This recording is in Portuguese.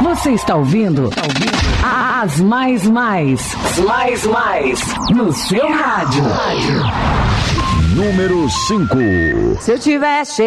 Você está ouvindo? As mais no seu rádio. Número 5. Se eu tivesse